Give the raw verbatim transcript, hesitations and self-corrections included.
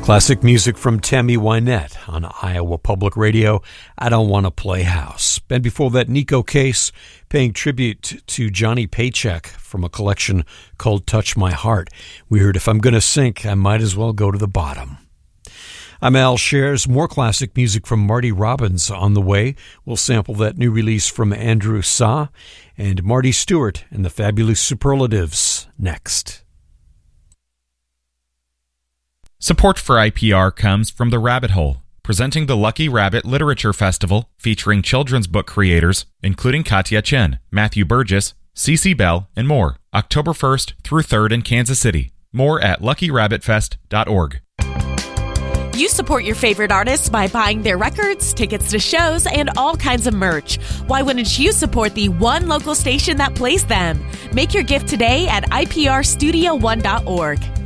Classic music from Tammy Wynette on Iowa Public Radio, I Don't Want to Play House. And before that, Nico Case paying tribute to Johnny Paycheck from a collection called Touch My Heart. We heard If I'm Gonna Sink, I Might As Well Go to the Bottom. I'm Al Shares. More classic music from Marty Robbins on the way. We'll sample that new release from Andrew Sa and Marty Stewart and the Fabulous Superlatives next. Support for I P R comes from The Rabbit Hole, presenting the Lucky Rabbit Literature Festival featuring children's book creators, including Katya Chen, Matthew Burgess, Cece Bell, and more, October first through third in Kansas City. More at lucky rabbit fest dot org. You support your favorite artists by buying their records, tickets to shows, and all kinds of merch. Why wouldn't you support the one local station that plays them? Make your gift today at I P R studio one dot org.